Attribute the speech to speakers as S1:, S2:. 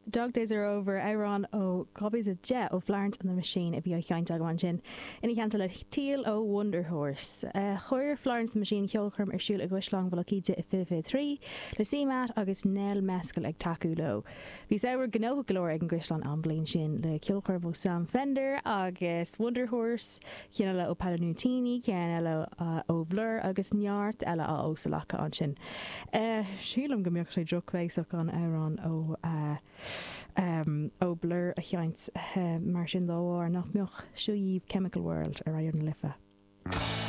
S1: Dog days are over. Aaron ó copies a jet ó Florence and the Machine if you can't tag one sin. In the cantal Teal ó Wonder Horse. Choir Florence the Machine Kjolkrum Shul a Gwishlong Volokita 553. Le Seamat agus Nell Mescal ag Takulo. Vi sour Gno Glory and Gwishlong Amblin Shin le Kjolkrum ó Sam Fender agus Wonder Horse. Kianella ó Palanutini, Kianella ó Blur agus Nyart Ella ó Salaka on Shin. Shilum gomioch sé drukveig on Aaron ó Blur a chiaint mar sin dó ar nach mioch siúíh Chemical World ar raon lifa.